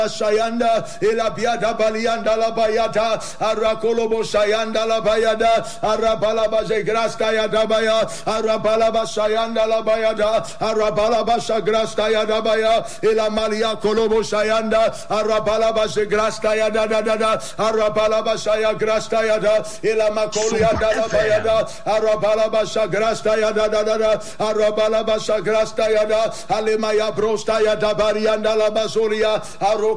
Sayanda Elabiada Balianda la Bayada Arakolobo Sayanda la Bayada Arabalaba Zegraskaya Dabaya Arabalaba Sayanda la Bayada Arabalaba Sagraskaya Dabaya Elamalia Kolobo Sayanda Arabalaba Zegraskaya Dada Arabalaba Saya Graskaya da Elamakolia Dada Bayada Arabalaba Sagraskaya Dada Arabalaba Sagraskaya da Alemaya Brostaya Dabarianda la Basoria